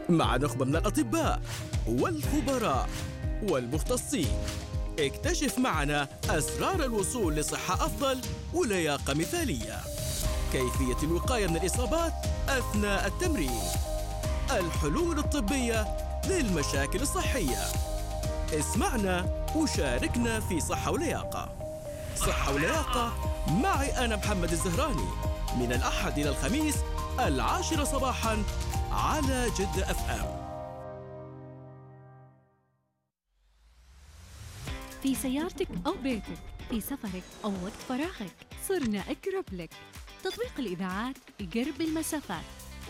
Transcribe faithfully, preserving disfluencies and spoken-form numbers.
مع نخبة من الأطباء والخبراء والمختصين. اكتشف معنا أسرار الوصول لصحة أفضل ولياقة مثالية، كيفية الوقاية من الإصابات أثناء التمرين، الحلول الطبية للمشاكل الصحية. اسمعنا وشاركنا في صحة ولياقة. صحة ولياقة معي أنا محمد الزهراني، من الأحد إلى الخميس العاشرة صباحاً على جدة أف أم. في سيارتك أو بيتك، في سفرك أو وقت فراغك، صرنا أقرب لك. تطبيق الإذاعات يقرب المسافات.